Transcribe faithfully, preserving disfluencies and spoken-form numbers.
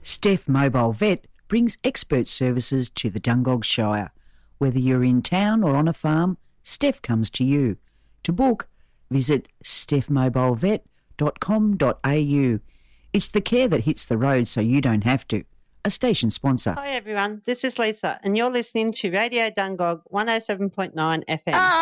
Steph Mobile Vet brings expert services to the Dungog Shire. Whether you're in town or on a farm, Steph comes to you. To book, visit steph mobile vet dot com dot a u. It's the care that hits the road so you don't have to. A station sponsor. Hi everyone, this is Lisa and you're listening to Radio Dungog one oh seven point nine F M.